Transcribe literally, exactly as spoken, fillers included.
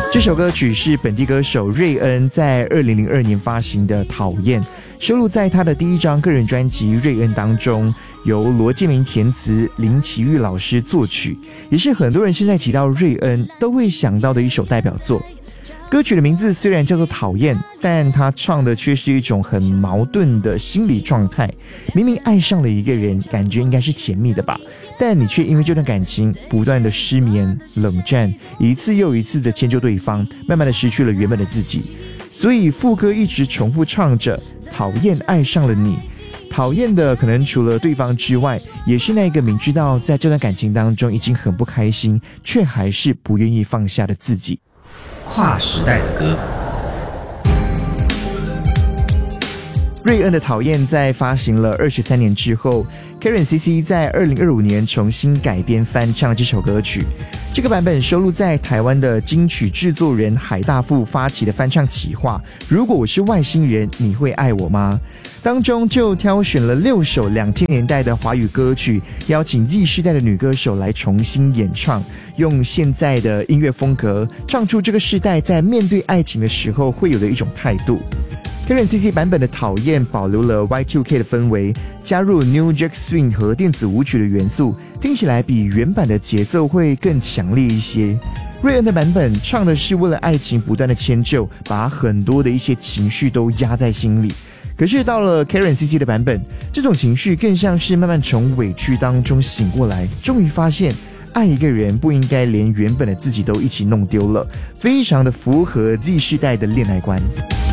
这首歌曲是本地歌手瑞恩在二零零二年发行的《讨厌》，收录在他的第一张个人专辑《瑞恩》当中，由罗建明填词，林奇玉老师作曲，也是很多人现在提到瑞恩都会想到的一首代表作。歌曲的名字虽然叫做讨厌，但他唱的却是一种很矛盾的心理状态。明明爱上了一个人，感觉应该是甜蜜的吧，但你却因为这段感情不断的失眠、冷战，一次又一次的迁就对方，慢慢的失去了原本的自己。所以副歌一直重复唱着讨厌爱上了你，讨厌的可能除了对方之外，也是那个明知道在这段感情当中已经很不开心，却还是不愿意放下的自己。 跨时代的歌， 瑞恩的《讨厌》在发行了二十三年之后 ，Karen C C 在二零二五年重新改编翻唱这首歌曲。这个版本收录在台湾的金曲制作人海大富发起的翻唱企划《如果我是外星人，你会爱我吗》当中，就挑选了六首两千年代的华语歌曲，邀请 Z 世代的女歌手来重新演唱，用现在的音乐风格唱出这个世代在面对爱情的时候会有的一种态度。Karen C C 版本的《讨厌》保留了 Y 二 K 的氛围，加入 New Jack Swing 和电子舞曲的元素，听起来比原版的节奏会更强烈一些。瑞恩的版本唱的是为了爱情不断的迁就，把很多的一些情绪都压在心里。可是到了 Karen C C 的版本，这种情绪更像是慢慢从委屈当中醒过来，终于发现爱一个人不应该连原本的自己都一起弄丢了，非常的符合 Z 世代的恋爱观。